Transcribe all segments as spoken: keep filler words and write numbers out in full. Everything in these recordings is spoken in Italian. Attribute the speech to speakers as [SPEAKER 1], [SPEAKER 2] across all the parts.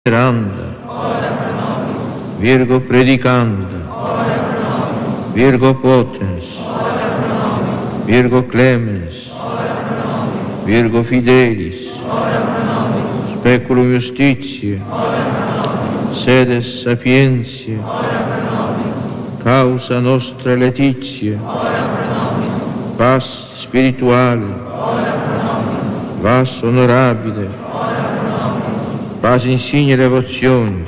[SPEAKER 1] Randa, Virgo predicanda, Virgo potens, Virgo clemens, Virgo fidelis, speculum justitiae, sedes sapientiae, causa nostra laetitia, pars spirituale, vas honorabile, pars insigne devotionis,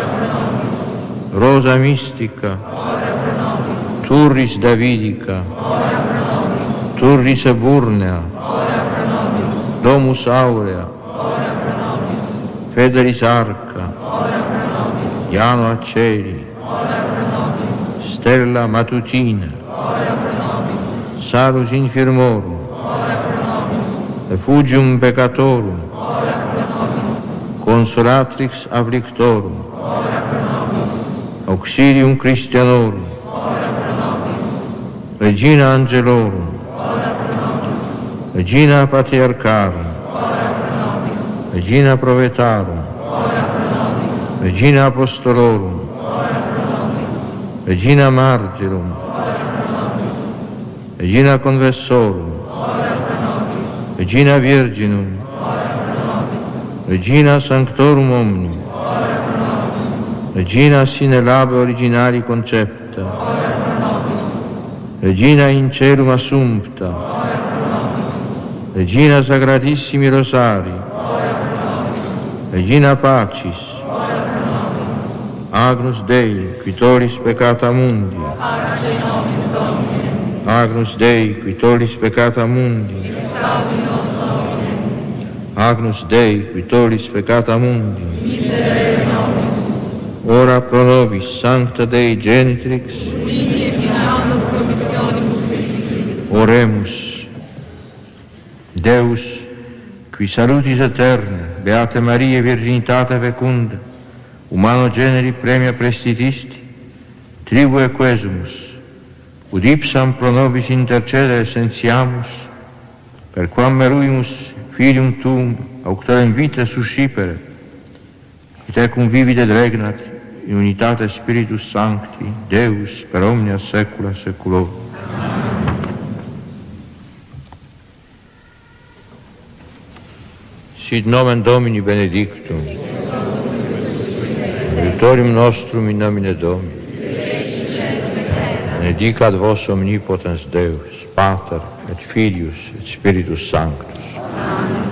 [SPEAKER 1] rosa mystica, turris davidica, turris eburnea, domus aurea, federis arca, iano aceri, stella matutina, salus infirmorum, refugium peccatorum, consolatrix afflictorum, auxilium Christianorum, Regina Angelorum, Regina Patriarcharum, Regina Provetarum, Regina Apostolorum, Regina Martyrum, Regina Conversorum, Regina Virginum, Regina Sanctorum Omnium, Regina sine labe originali concepta, Regina in celum assumpta, Regina Sacratissimi Rosari, Regina Pacis, Agnus Dei, qui tollis peccata mundi, Agnus Dei, qui tollis peccata mundi, Agnus Dei, qui tollis peccata mundi, ora pro nobis sancta Dei genitrix, oremus. Deus, qui salutis aeterne, Beate Maria Virginitate fecunda, humano generi premia prestitisti, tribue quesumus, ud ipsam pro nobis intercedere sentiamus, per quam meruimus filium tuum auctorem vita suscipere, et tecum vivit et regnat in unitate Spiritus Sancti, Deus per omnia saecula saeculorum. Sit nomen Domini benedictum, aiutorium nostrum in nomine Domini, benedicat vos omnipotens Deus, Pater et Filius et Spiritus Sanctus. Amen.